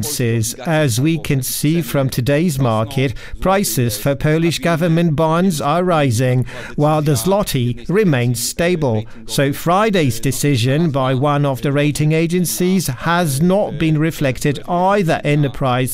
differences. As we can see from today's market, prices for Polish government bonds are rising, while the zloty remains stable. So Friday's decision by one of the rating agencies has not been reflected either in the price